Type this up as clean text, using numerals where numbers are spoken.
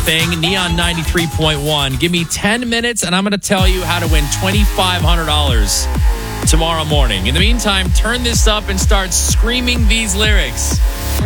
thing. Neon 93.1. Give me 10 minutes and I'm going to tell you how to win $2,500 tomorrow morning. In the meantime, turn this up and start screaming these lyrics.